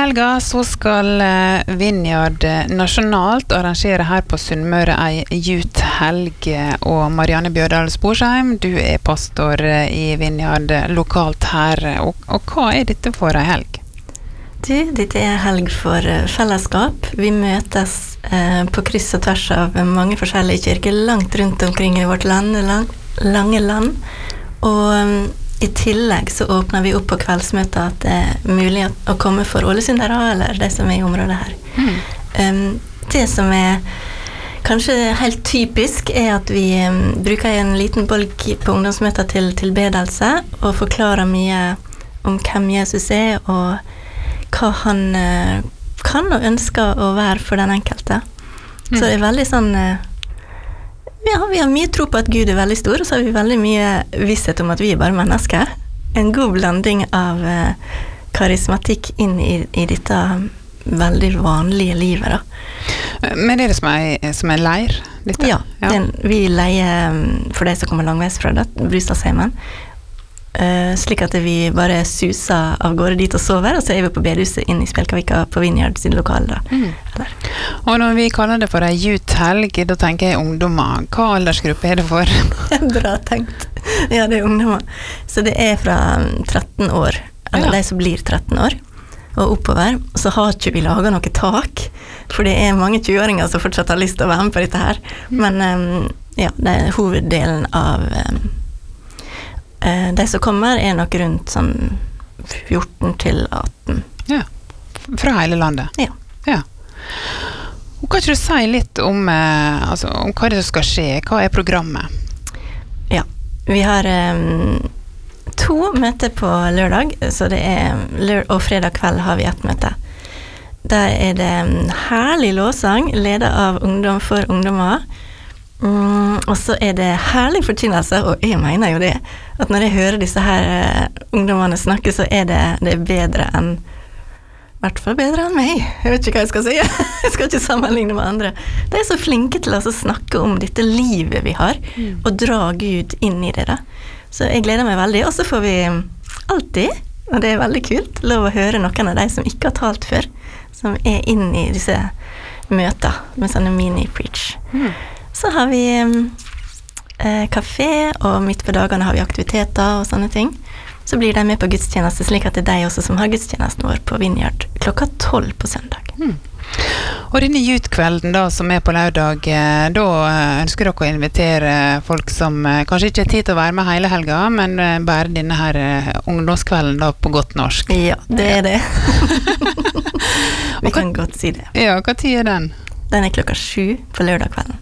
helga så skal Vineyard nasjonalt arrangere her på Sunnmøre ei youth-helg, og Marianne Bjørdal Sporsheim, du pastor i Vineyard lokalt her, og hva dette for ei helg? Dette helg for fellesskap. Vi møtes på kryss og tvers av mange forskjellige kirker langt rundt omkring i vårt lange land, og i tillegg så åpner vi opp på kveldsmøtet at det mulig å komme for ålesundere eller de som i området her. Det som kanskje helt typisk at vi bruker en liten bolk på ungdomsmøtet til tilbedelse og forklarer mye om hvem Jesus og hva han kan og ønsker å være for den enkelte. Så det veldig sånn vi har mye tro på at Gud veldig stor, og så har vi veldig mye visshet om at vi bare mennesker. En god blanding av karismatikk inn i dette veldig vanlige livet, da. Men det som leir? Dette? Ja. Vi leier for de som kommer langveis fra det, Brustadsheimen. Slik at vi bare suser av gårde dit og sover, og så vi på bedehuset inn i Spjelkavika på Vineyard sin lokale. Og når vi kaller det for ei youth-helg, da tenker jeg ungdommer. Hva aldersgruppe det for? Bra tenkt. Ja, det ungdommer. Så det fra 13 år, eller de som blir 13 år, og oppover. Så har ikke vi laget noe tak, for det mange 20-åringer som fortsatt har lyst til å være med på dette her. Men ja, det hoveddelen av de som kommer nok rundt sånn 14 til 18. Ja, fra hele landet. Ja. Og kan ikke du si litt om hva det som skal skje? Hva programmet? Ja, vi har 2 møter på lørdag, så det og fredag kveld har vi et møte. Der det herlig lovsang, ledet av Ungdom for ungdommer. Og så det herlig forkynnelse, og jeg mener jo det, at når jeg hører disse her ungdommene snakke, så det bedre enn, i hvert fall bedre enn meg. Jeg vet ikke hva jeg skal si. Jeg skal ikke sammenligne med andre. De så flinke til å snakke om dette livet vi har, og dra Gud inn i det da. Så jeg gleder meg veldig, og så får vi alltid, og det veldig kult, lov å høre noen av de som ikke har talt før, som inn i disse møter med sånne mini-preach. Så har vi kafé, og midt på dagene har vi aktiviteter og sånne ting. Så blir de med på gudstjeneste, slik at det de også som har gudstjenesten vår på Vineyard klokka 12 på søndag. Og denne youth-kvelden da, som på lørdag, da ønsker dere å invitere folk som kanskje ikke har tid til å være med hele helga, men bare denne her ungdomskvelden da på godt norsk. Ja, det det. Vi kan godt si det. Ja, hva tid den? Den klokka 7 på lørdag kvelden.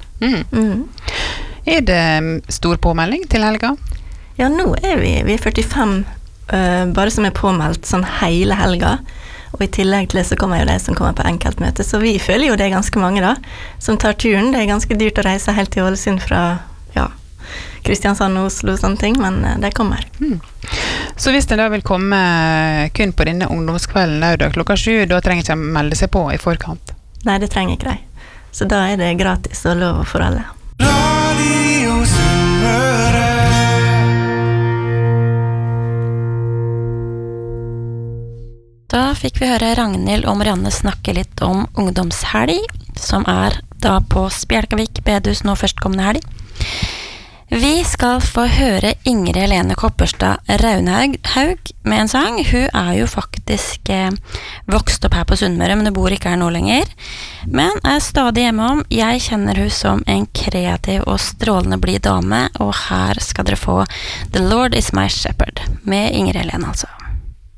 Det stor påmelding til helga? Ja, nå vi 45 bare som påmeldt sånn hele helga, og i tillegg til det så kommer jo de som kommer på enkeltmøte, så vi føler jo det ganske mange da, som tar turen. Det ganske dyrt å reise helt til Ålesund fra, Kristiansand og Oslo og sånne ting, men de kommer. Så hvis de da vil komme kun på denne ungdomskvelden lørdag klokka 7, da trenger ikke de melde seg på i forkant? Nei, det trenger ikke de. Så da det gratis og lov for alle. Radio Sunnmøre. Da fikk vi høre Ragnhild og Marianne snakke litt om ungdomshelg, som da på Spjelkavik bedehus nå førstkommende helg. Vi skal få høre Ingrid Helene Kopperstad Raunhaug med en sang. Hun jo faktisk vokst opp her på Sunnmøre, men hun bor ikke her nå lenger. Men stadig hjemme om. Jeg kjenner hun som en kreativ og strålende blid dame, og her skal dere få The Lord is my shepherd, med Ingrid Helene altså.